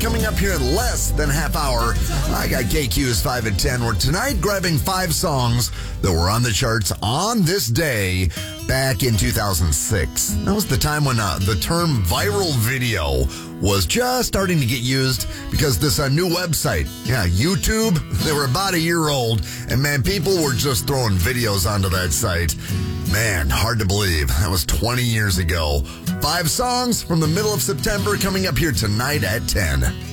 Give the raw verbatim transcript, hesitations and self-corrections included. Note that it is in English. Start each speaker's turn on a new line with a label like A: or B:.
A: coming up here in less than a half hour. I got K Q's five and ten. We're tonight grabbing five songs that were on the charts on this day back in two thousand six. That was the time when uh, the term viral video was just starting to get used because this uh, new website, yeah, YouTube, they were about a year old, and man, people were just throwing videos onto that site. Man, hard to believe. That was twenty years ago. Five songs from the middle of September coming up here tonight at ten.